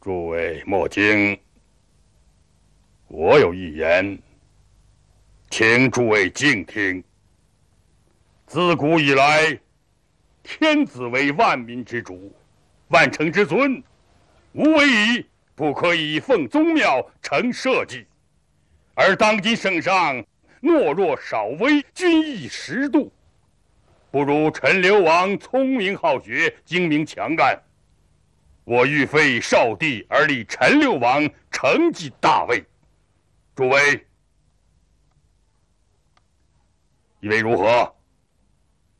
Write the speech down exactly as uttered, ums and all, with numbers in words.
诸位莫惊，我有一言，请诸位静听。自古以来，天子为万民之主，万乘之尊，无为矣，不可以奉宗庙成社稷。而当今圣上懦弱少威，君意适度，不如陈留王聪明好学，精明强干。我欲废少帝，而立陈留王，承继大位。诸位，以为如何？